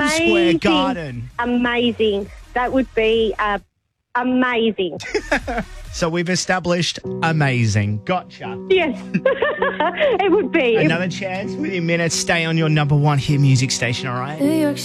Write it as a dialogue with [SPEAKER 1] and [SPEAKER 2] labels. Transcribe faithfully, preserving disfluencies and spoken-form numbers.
[SPEAKER 1] Square Garden.
[SPEAKER 2] Amazing. That would be uh, amazing.
[SPEAKER 1] So we've established amazing. Gotcha.
[SPEAKER 2] Yes, it would be.
[SPEAKER 1] Another chance within minutes. Stay on your number one hit music station, all right?
[SPEAKER 3] New York